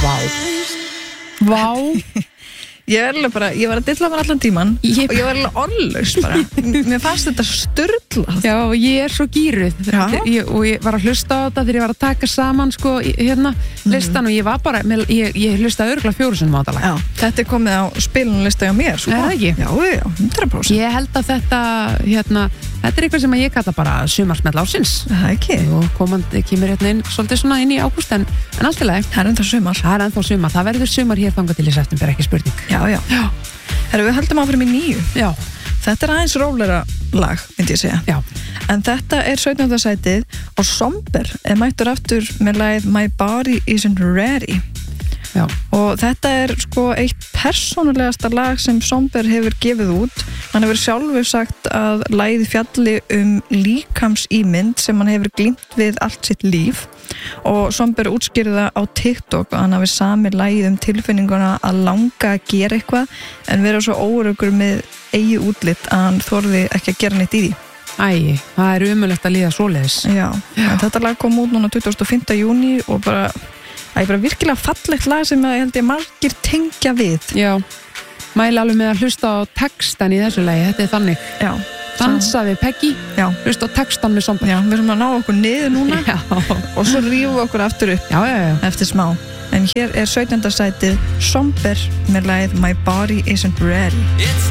Vá Ég var að dilla mér allan tíman og ég var alveg orðlaus bara. Mér fannst þetta sturlað. Já, ég er svo gýruð og ég var að hlusta á þetta þegar ég var að taka saman sko, listan og ég var bara ég hlustaði örugglega 4 sinnum á þetta lag. Já, þetta er komið á spilunlista hjá mér sko. Er það ekki? Já, 100%. Ég held að þetta þetta er eitthvað sem ég kalla bara sumarsmell ársins. Það ekki. Og komandi kemur inn svolítið svona inn í ágúst en allt í lagi. Það er ennþá sumar. Það verður sumar hér þangað til í september, ekki spurning. Já. Herru, við höldum áfram í 9. Já. Þetta er aðeins rólegra lag, myndi ég segja. Já. En þetta er 17. sætið og Somber er mættur aftur með lagið My Body Isn't Ready. Já. Og þetta er sko eitt persónulegasta lag sem Somber hefur gefið út. Hann hefur sjálfur sagt að lagið fjalli líkamsímynd sem hann hefur glímt við allt sitt líf og Somber útskýrði það á TikTok og hann hafi samið lagið tilfinninguna að langa að gera eitthvað en vera svo óöruggur með eigi útlit að hann þorði ekki að gera neitt í því. Það er umulegt að líða svoleiðis. Já. En þetta lag kom út núna 25. júní og bara virkilega fallegt lag sem ég held ég margir tengja við. Já, mæli alveg með að hlusta á textan í þessu lagi, þetta er þannig. Já. Dansa við Peggy, hlusta á textan með Somber. Já, við erum að ná okkur niður núna og svo rífum við okkur aftur upp eftir smá. En hér er 17. sætið Somber með lagið My Body Isn't Ready.